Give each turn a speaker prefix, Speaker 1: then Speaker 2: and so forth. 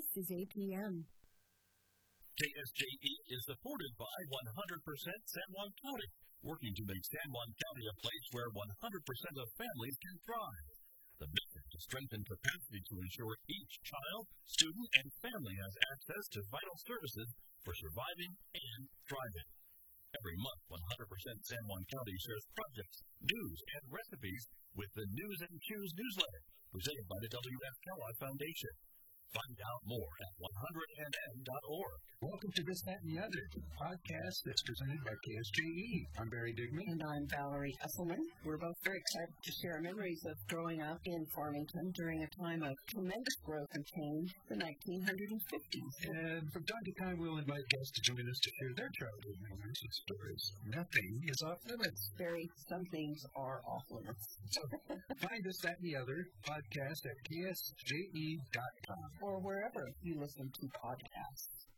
Speaker 1: is APM.
Speaker 2: KSJE is supported by 100% San Juan County, working to make San Juan County a place where 100% of families can thrive. The mission to strengthen capacity to ensure each child, student, and family has access to vital services for surviving and thriving. Every month, 100% San Juan County shares projects, news, and recipes with the News and Cues newsletter, presented by the W.F. Kellogg Foundation. Find out more at 100nm.org.
Speaker 3: Welcome to This, That, and the Other, the podcast that's presented by KSJE. I'm Barry Digman.
Speaker 1: And I'm Valerie Esselman. We're both very excited to share our memories of growing up in Farmington during a time of tremendous growth and change, the 1950s.
Speaker 3: And from time to time, we'll invite guests to join us to share their childhood memories and stories. Nothing is off limits.
Speaker 1: Barry, some things are off limits.
Speaker 3: So find This, That, and the Other podcast at KSJE.com.
Speaker 1: Or wherever you listen to podcasts.